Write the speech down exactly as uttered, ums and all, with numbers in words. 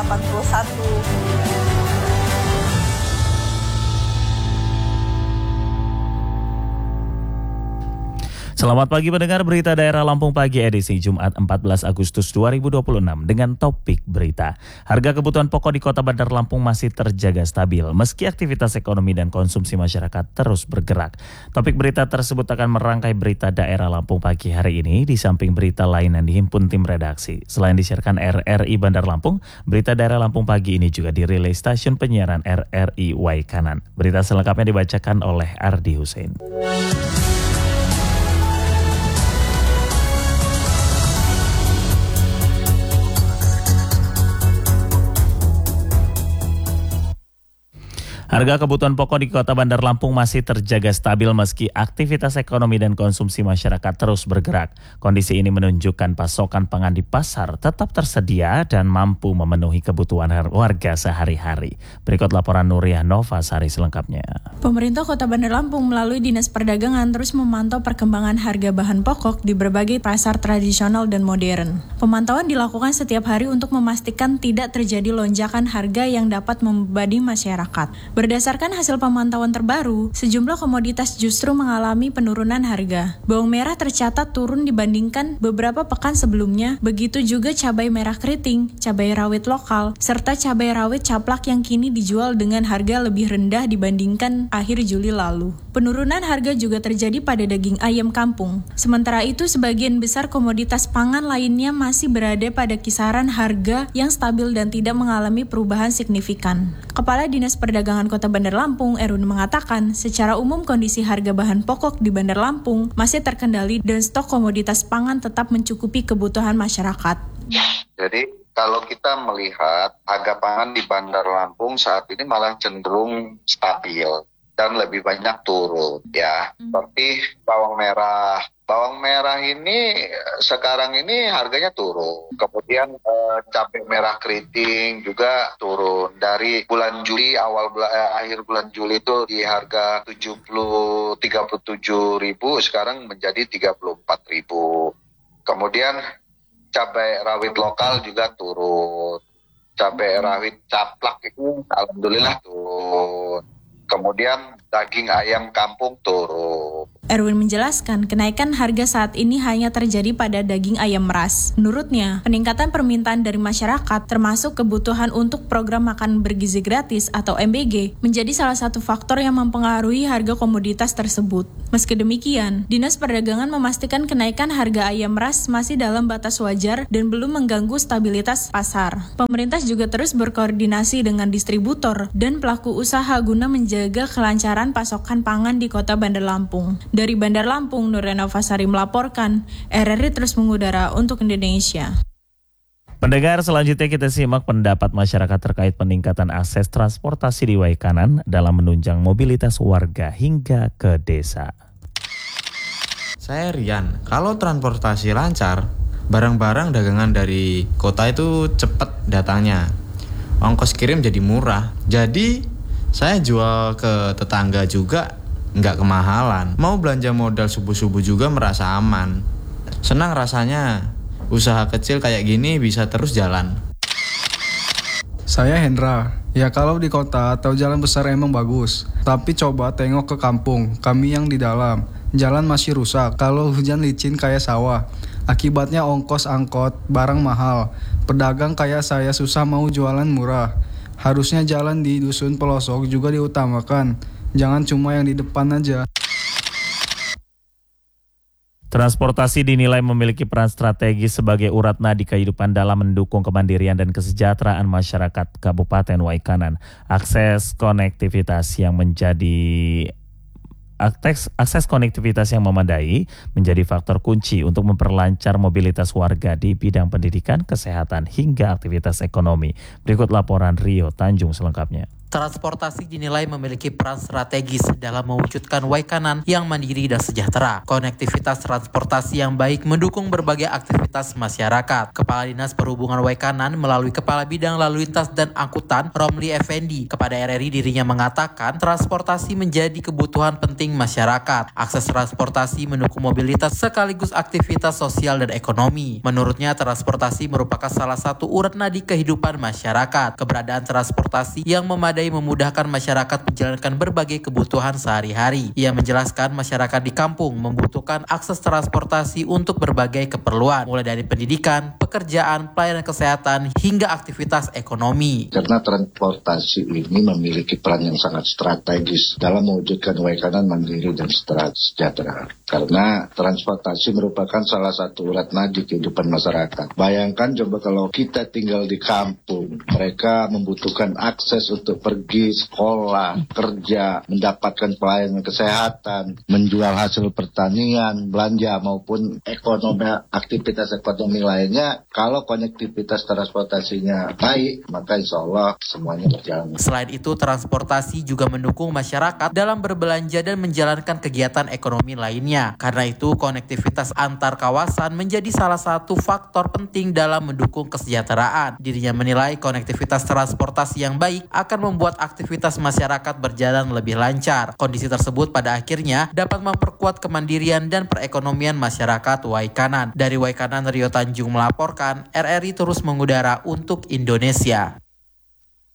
delapan puluh satu. Selamat pagi pendengar Berita Daerah Lampung Pagi edisi Jumat empat belas Agustus dua ribu dua puluh enam dengan topik berita. Harga kebutuhan pokok di Kota Bandar Lampung masih terjaga stabil meski aktivitas ekonomi dan konsumsi masyarakat terus bergerak. Topik berita tersebut akan merangkai Berita Daerah Lampung Pagi hari ini di samping berita lain yang dihimpun tim redaksi. Selain disiarkan R R I Bandar Lampung, Berita Daerah Lampung Pagi ini juga dirilis stasiun penyiaran R R I Waikanan. Berita selengkapnya dibacakan oleh Ardi Hussein. Harga kebutuhan pokok di Kota Bandar Lampung masih terjaga stabil meski aktivitas ekonomi dan konsumsi masyarakat terus bergerak. Kondisi ini menunjukkan pasokan pangan di pasar tetap tersedia dan mampu memenuhi kebutuhan warga sehari-hari. Berikut laporan Nuriyah Nova Sari selengkapnya. Pemerintah Kota Bandar Lampung melalui Dinas Perdagangan terus memantau perkembangan harga bahan pokok di berbagai pasar tradisional dan modern. Pemantauan dilakukan setiap hari untuk memastikan tidak terjadi lonjakan harga yang dapat membebani masyarakat. Berdasarkan hasil pemantauan terbaru, sejumlah komoditas justru mengalami penurunan harga. Bawang merah tercatat turun dibandingkan beberapa pekan sebelumnya, begitu juga cabai merah keriting, cabai rawit lokal, serta cabai rawit caplak yang kini dijual dengan harga lebih rendah dibandingkan akhir Juli lalu. Penurunan harga juga terjadi pada daging ayam kampung. Sementara itu, sebagian besar komoditas pangan lainnya masih berada pada kisaran harga yang stabil dan tidak mengalami perubahan signifikan. Kepala Dinas Perdagangan Kota Bandar Lampung, Erwin, mengatakan secara umum kondisi harga bahan pokok di Bandar Lampung masih terkendali dan stok komoditas pangan tetap mencukupi kebutuhan masyarakat. Jadi kalau kita melihat harga pangan di Bandar Lampung saat ini malah cenderung stabil dan lebih banyak turun ya. Hmm. Seperti bawang merah. Bawang merah ini sekarang ini harganya turun. Kemudian eh, cabai merah keriting juga turun. Dari bulan Juli, awal bulan, eh, akhir bulan Juli itu di harga tujuh puluh tiga puluh tujuh ribu, sekarang menjadi tiga puluh empat ribu. Kemudian cabai rawit lokal juga turun. Cabai rawit caplak itu alhamdulillah turun. Kemudian daging ayam kampung turun. Erwin menjelaskan kenaikan harga saat ini hanya terjadi pada daging ayam ras. Menurutnya, peningkatan permintaan dari masyarakat termasuk kebutuhan untuk program makan bergizi gratis atau M B G menjadi salah satu faktor yang mempengaruhi harga komoditas tersebut. Meski demikian, Dinas Perdagangan memastikan kenaikan harga ayam ras masih dalam batas wajar dan belum mengganggu stabilitas pasar. Pemerintah juga terus berkoordinasi dengan distributor dan pelaku usaha guna menjaga kelancaran pasokan pangan di Kota Bandar Lampung. Dari Bandar Lampung, Nuriyah Nova Sari melaporkan, R R I terus mengudara untuk Indonesia. Pendengar, selanjutnya kita simak pendapat masyarakat terkait peningkatan akses transportasi di Waikanan dalam menunjang mobilitas warga hingga ke desa. Saya Rian, kalau transportasi lancar, barang-barang dagangan dari kota itu cepat datangnya. Ongkos kirim jadi murah. Jadi saya jual ke tetangga juga nggak kemahalan. Mau belanja modal subuh-subuh juga merasa aman. Senang rasanya usaha kecil kayak gini bisa terus jalan. Saya Hendra. Ya kalau di kota atau jalan besar emang bagus. Tapi coba tengok ke kampung, kami yang di dalam. Jalan masih rusak, kalau hujan licin kayak sawah. Akibatnya ongkos angkot, barang mahal. Pedagang kayak saya susah mau jualan murah. Harusnya jalan di dusun pelosok juga diutamakan. Jangan cuma yang di depan aja. Transportasi dinilai memiliki peran strategis sebagai urat nadi kehidupan dalam mendukung kemandirian dan kesejahteraan masyarakat Kabupaten Waikanan. Akses konektivitas yang menjadi akses, akses konektivitas yang memadai menjadi faktor kunci untuk memperlancar mobilitas warga di bidang pendidikan, kesehatan hingga aktivitas ekonomi. Berikut laporan Rio Tanjung selengkapnya. Transportasi dinilai memiliki peran strategis dalam mewujudkan Waikanan yang mandiri dan sejahtera. Konektivitas transportasi yang baik mendukung berbagai aktivitas masyarakat. Kepala Dinas Perhubungan Waikanan melalui Kepala Bidang Lalu Lintas dan Angkutan Romli Effendi kepada R R I dirinya mengatakan transportasi menjadi kebutuhan penting masyarakat. Akses transportasi mendukung mobilitas sekaligus aktivitas sosial dan ekonomi. Menurutnya transportasi merupakan salah satu urat nadi kehidupan masyarakat. Keberadaan transportasi yang memadai memudahkan masyarakat menjalankan berbagai kebutuhan sehari-hari. Ia menjelaskan masyarakat di kampung membutuhkan akses transportasi untuk berbagai keperluan, mulai dari pendidikan, pekerjaan, pelayanan kesehatan, hingga aktivitas ekonomi. Karena transportasi ini memiliki peran yang sangat strategis dalam mewujudkan Waikanan mandiri dan sejahtera. Karena transportasi merupakan salah satu urat nadi kehidupan masyarakat. Bayangkan coba kalau kita tinggal di kampung, mereka membutuhkan akses untuk pergi sekolah, kerja, mendapatkan pelayanan kesehatan, menjual hasil pertanian, belanja maupun ekonomi, aktivitas ekonomi lainnya. Kalau konektivitas transportasinya baik, maka insya Allah semuanya berjalan. Selain itu, transportasi juga mendukung masyarakat dalam berbelanja dan menjalankan kegiatan ekonomi lainnya. Karena itu, konektivitas antar kawasan menjadi salah satu faktor penting dalam mendukung kesejahteraan. Dirinya menilai konektivitas transportasi yang baik akan membuat aktivitas masyarakat berjalan lebih lancar. Kondisi tersebut pada akhirnya dapat memperkuat kemandirian dan perekonomian masyarakat Waikanan. Dari Waikanan, Rio Tanjung melaporkan, R R I terus mengudara untuk Indonesia.